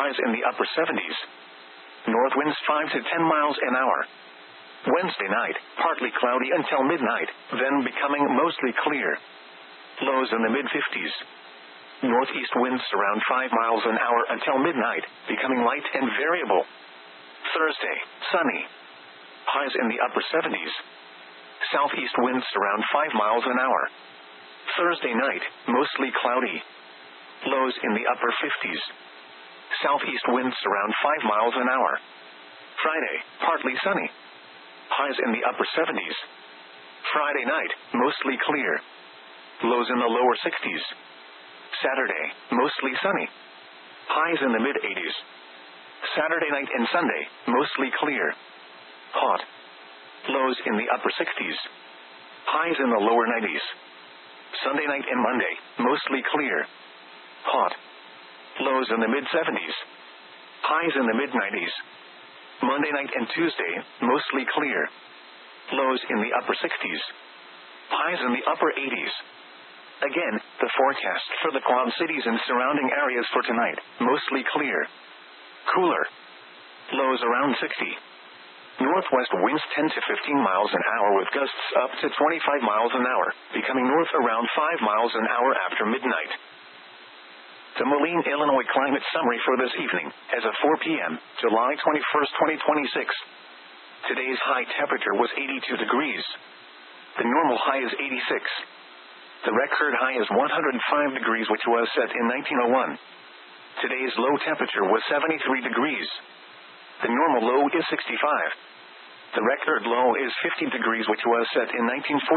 highs in the upper 70s. North winds 5 to 10 miles an hour. Wednesday night, partly cloudy until midnight, then becoming mostly clear. Lows in the mid-50s. Northeast winds around 5 miles an hour until midnight, becoming light and variable. Thursday, sunny. Highs in the upper 70s. Southeast winds around 5 miles an hour. Thursday night, mostly cloudy. Lows in the upper 50s. Southeast winds around 5 miles an hour. Friday, partly sunny. Highs in the upper 70s. Friday night, mostly clear. Lows in the lower 60s. Saturday, mostly sunny. Highs in the mid-80s. Saturday night and Sunday, mostly clear. Hot. Lows in the upper 60s. Highs in the lower 90s. Sunday night and Monday, mostly clear. Hot. Lows in the mid-70s. Highs in the mid-90s. Monday night and Tuesday, mostly clear. Lows in the upper 60s. Highs in the upper 80s. Again, the forecast for the Quad Cities and surrounding areas for tonight, mostly clear. Cooler. Lows around 60. Northwest winds 10 to 15 miles an hour with gusts up to 25 miles an hour, becoming north around 5 miles an hour after midnight. The Moline, Illinois climate summary for this evening, as of 4 p.m., July 21, 2026. Today's high temperature was 82 degrees. The normal high is 86. The record high is 105 degrees, which was set in 1901. Today's low temperature was 73 degrees. The normal low is 65. The record low is 50 degrees, which was set in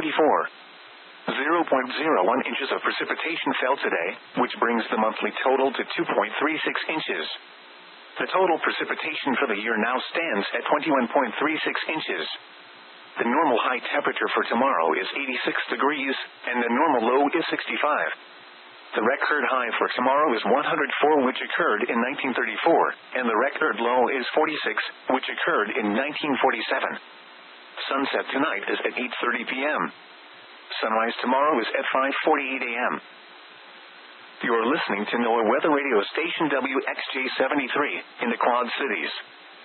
1944. 0.01 inches of precipitation fell today, which brings the monthly total to 2.36 inches. The total precipitation for the year now stands at 21.36 inches. The normal high temperature for tomorrow is 86 degrees, and the normal low is 65. The record high for tomorrow is 104, which occurred in 1934, and the record low is 46, which occurred in 1947. Sunset tonight is at 8:30 p.m. Sunrise tomorrow is at 5:48 a.m. You're listening to NOAA Weather Radio Station WXJ-73 in the Quad Cities.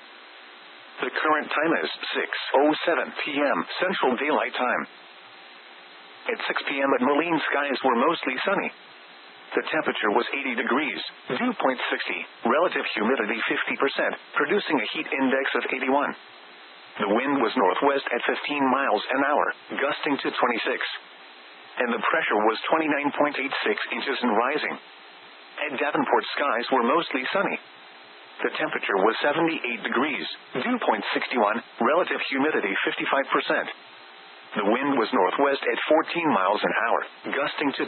The current time is 6:07 p.m. Central Daylight Time. At 6 p.m. at Moline, skies were mostly sunny. The temperature was 80 degrees, dew point 60, relative humidity 50%, producing a heat index of 81. The wind was northwest at 15 miles an hour, gusting to 26. And the pressure was 29.86 inches and rising. At Davenport, skies were mostly sunny. The temperature was 78 degrees, dew point 61, relative humidity 55%. The wind was northwest at 14 miles an hour, gusting to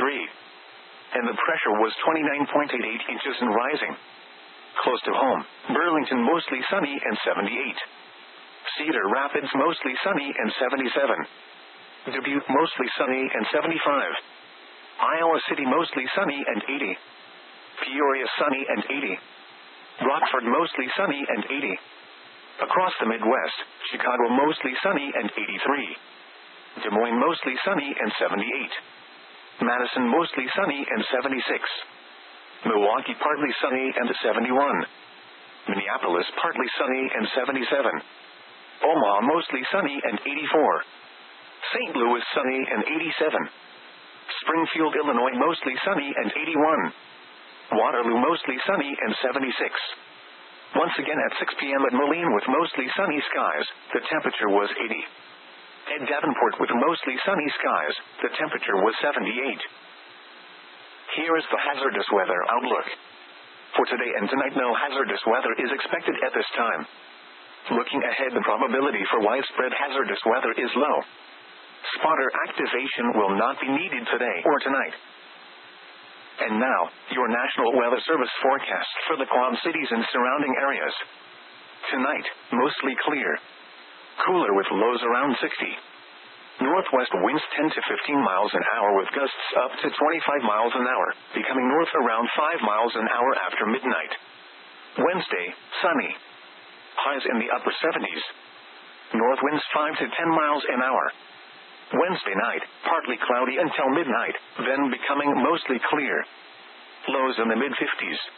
23. And the pressure was 29.88 inches and rising. Close to home, Burlington mostly sunny and 78. Cedar Rapids mostly sunny and 77. Dubuque mostly sunny and 75. Iowa City mostly sunny and 80. Peoria sunny and 80. Rockford mostly sunny and 80. Across the Midwest, Chicago mostly sunny and 83. Des Moines mostly sunny and 78. Madison mostly sunny and 76. Milwaukee partly sunny and 71. Minneapolis partly sunny and 77. Omaha mostly sunny and 84. St. Louis sunny and 87. Springfield, Illinois mostly sunny and 81. Waterloo mostly sunny and 76. Once again at 6 p.m. at Moline with mostly sunny skies, the temperature was 80. At Davenport with mostly sunny skies, the temperature was 78. Here is the hazardous weather outlook. For today and tonight, no hazardous weather is expected at this time. Looking ahead, the probability for widespread hazardous weather is low. Spotter activation will not be needed today or tonight. And now, your National Weather Service forecast for the Quad Cities and surrounding areas. Tonight, mostly clear. Cooler with lows around 60. Northwest winds 10 to 15 miles an hour with gusts up to 25 miles an hour, becoming north around 5 miles an hour after midnight. Wednesday, sunny. Highs in the upper 70s. North winds 5 to 10 miles an hour. Wednesday night, partly cloudy until midnight, then becoming mostly clear. Lows in the mid-50s.